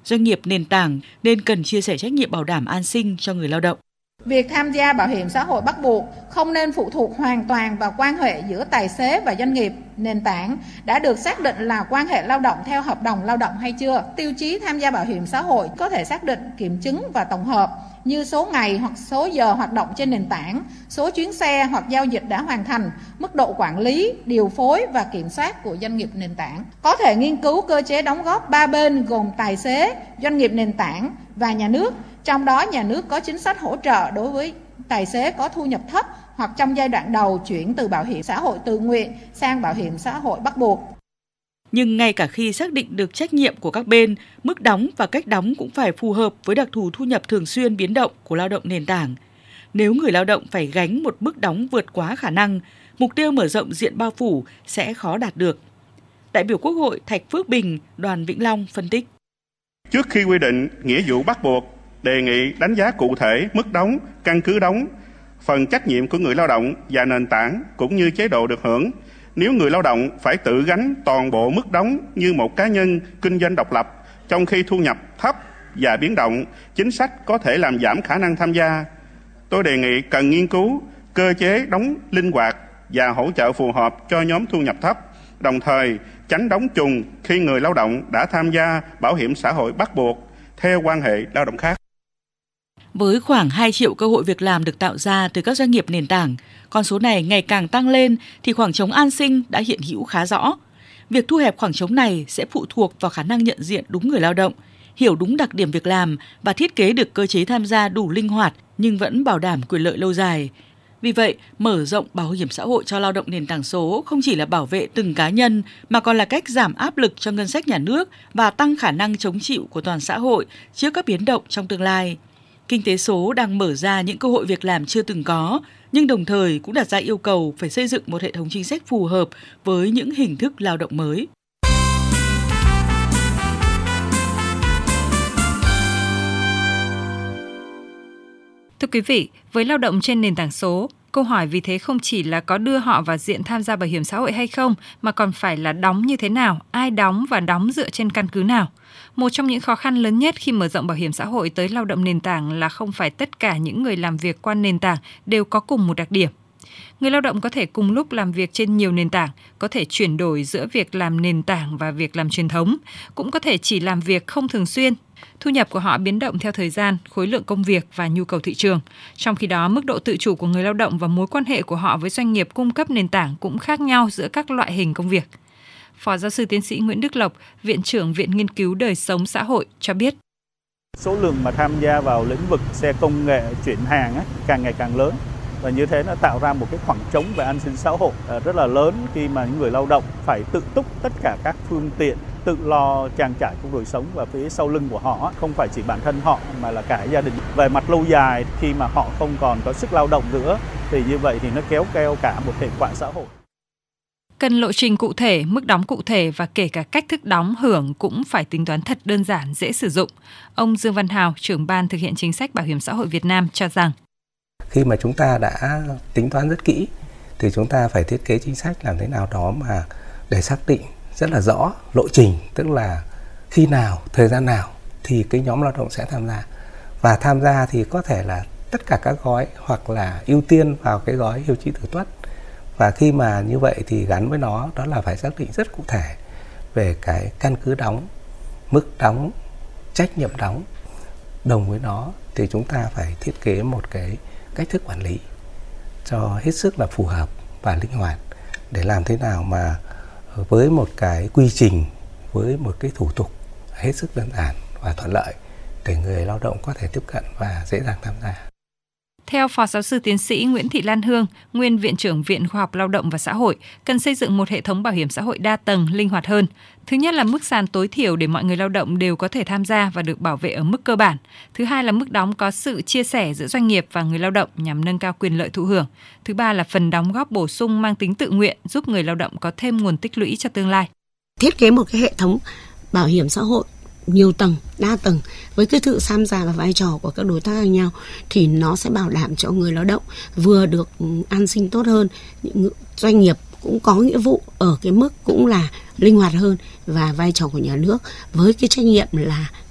doanh nghiệp nền tảng nên cần chia sẻ trách nhiệm bảo đảm an sinh cho người lao động. Việc tham gia bảo hiểm xã hội bắt buộc không nên phụ thuộc hoàn toàn vào quan hệ giữa tài xế và doanh nghiệp nền tảng đã được xác định là quan hệ lao động theo hợp đồng lao động hay chưa. Tiêu chí tham gia bảo hiểm xã hội có thể xác định kiểm chứng và tổng hợp như số ngày hoặc số giờ hoạt động trên nền tảng, số chuyến xe hoặc giao dịch đã hoàn thành, mức độ quản lý, điều phối và kiểm soát của doanh nghiệp nền tảng. Có thể nghiên cứu cơ chế đóng góp ba bên gồm tài xế, doanh nghiệp nền tảng và nhà nước. Trong đó nhà nước có chính sách hỗ trợ đối với tài xế có thu nhập thấp hoặc trong giai đoạn đầu chuyển từ bảo hiểm xã hội tự nguyện sang bảo hiểm xã hội bắt buộc. Nhưng ngay cả khi xác định được trách nhiệm của các bên, mức đóng và cách đóng cũng phải phù hợp với đặc thù thu nhập thường xuyên biến động của lao động nền tảng. Nếu người lao động phải gánh một mức đóng vượt quá khả năng, mục tiêu mở rộng diện bao phủ sẽ khó đạt được. Đại biểu Quốc hội Thạch Phước Bình, Đoàn Vĩnh Long phân tích. Trước khi quy định nghĩa vụ bắt buộc, đề nghị đánh giá cụ thể mức đóng, căn cứ đóng, phần trách nhiệm của người lao động và nền tảng cũng như chế độ được hưởng. Nếu người lao động phải tự gánh toàn bộ mức đóng như một cá nhân kinh doanh độc lập, trong khi thu nhập thấp và biến động, chính sách có thể làm giảm khả năng tham gia. Tôi đề nghị cần nghiên cứu cơ chế đóng linh hoạt và hỗ trợ phù hợp cho nhóm thu nhập thấp, đồng thời tránh đóng trùng khi người lao động đã tham gia bảo hiểm xã hội bắt buộc theo quan hệ lao động khác. Với khoảng 2 triệu cơ hội việc làm được tạo ra từ các doanh nghiệp nền tảng, con số này ngày càng tăng lên thì khoảng trống an sinh đã hiện hữu khá rõ. Việc thu hẹp khoảng trống này sẽ phụ thuộc vào khả năng nhận diện đúng người lao động, hiểu đúng đặc điểm việc làm và thiết kế được cơ chế tham gia đủ linh hoạt nhưng vẫn bảo đảm quyền lợi lâu dài. Vì vậy, mở rộng bảo hiểm xã hội cho lao động nền tảng số không chỉ là bảo vệ từng cá nhân mà còn là cách giảm áp lực cho ngân sách nhà nước và tăng khả năng chống chịu của toàn xã hội trước các biến động trong tương lai. Kinh tế số đang mở ra những cơ hội việc làm chưa từng có, nhưng đồng thời cũng đặt ra yêu cầu phải xây dựng một hệ thống chính sách phù hợp với những hình thức lao động mới. Thưa quý vị, với lao động trên nền tảng số, câu hỏi vì thế không chỉ là có đưa họ vào diện tham gia bảo hiểm xã hội hay không, mà còn phải là đóng như thế nào, ai đóng và đóng dựa trên căn cứ nào. Một trong những khó khăn lớn nhất khi mở rộng bảo hiểm xã hội tới lao động nền tảng là không phải tất cả những người làm việc qua nền tảng đều có cùng một đặc điểm. Người lao động có thể cùng lúc làm việc trên nhiều nền tảng, có thể chuyển đổi giữa việc làm nền tảng và việc làm truyền thống, cũng có thể chỉ làm việc không thường xuyên. Thu nhập của họ biến động theo thời gian, khối lượng công việc và nhu cầu thị trường. Trong khi đó, mức độ tự chủ của người lao động và mối quan hệ của họ với doanh nghiệp cung cấp nền tảng cũng khác nhau giữa các loại hình công việc. Phó giáo sư tiến sĩ Nguyễn Đức Lộc, Viện trưởng Viện Nghiên cứu Đời sống xã hội cho biết. Số lượng mà tham gia vào lĩnh vực xe công nghệ chuyển hàng càng ngày càng lớn. Và như thế nó tạo ra một cái khoảng trống về an sinh xã hội rất là lớn khi mà những người lao động phải tự túc tất cả các phương tiện, tự lo trang trải trong đời sống, và phía sau lưng của họ không phải chỉ bản thân họ mà là cả gia đình. Về mặt lâu dài, khi mà họ không còn có sức lao động nữa thì như vậy thì nó kéo theo cả một hệ quả xã hội. Cần lộ trình cụ thể, mức đóng cụ thể và kể cả cách thức đóng hưởng cũng phải tính toán thật đơn giản, dễ sử dụng. Ông Dương Văn Hào, trưởng ban thực hiện chính sách bảo hiểm xã hội Việt Nam cho rằng khi mà chúng ta đã tính toán rất kỹ thì chúng ta phải thiết kế chính sách làm thế nào đó mà để xác định rất là rõ lộ trình, tức là khi nào, thời gian nào thì cái nhóm lao động sẽ tham gia. Và tham gia thì có thể là tất cả các gói hoặc là ưu tiên vào cái gói hưu trí tử tuất. Và khi mà như vậy thì gắn với nó đó là phải xác định rất cụ thể về cái căn cứ đóng, mức đóng, trách nhiệm đóng. Đồng với nó thì chúng ta phải thiết kế một cái cách thức quản lý cho hết sức là phù hợp và linh hoạt để làm thế nào mà với một cái quy trình, với một cái thủ tục hết sức đơn giản và thuận lợi để người lao động có thể tiếp cận và dễ dàng tham gia. Theo Phó giáo sư tiến sĩ Nguyễn Thị Lan Hương, nguyên Viện trưởng Viện Khoa học Lao động và Xã hội, cần xây dựng một hệ thống bảo hiểm xã hội đa tầng, linh hoạt hơn. Thứ nhất là mức sàn tối thiểu để mọi người lao động đều có thể tham gia và được bảo vệ ở mức cơ bản. Thứ hai là mức đóng có sự chia sẻ giữa doanh nghiệp và người lao động nhằm nâng cao quyền lợi thụ hưởng. Thứ ba là phần đóng góp bổ sung mang tính tự nguyện giúp người lao động có thêm nguồn tích lũy cho tương lai. Thiết kế một cái hệ thống bảo hiểm xã hội nhiều tầng, đa tầng với cái sự tham gia và vai trò của các đối tác khác nhau thì nó sẽ bảo đảm cho người lao động vừa được an sinh tốt hơn, những doanh nghiệp cũng có nghĩa vụ ở cái mức cũng là linh hoạt hơn, và vai trò của nhà nước với cái trách nhiệm là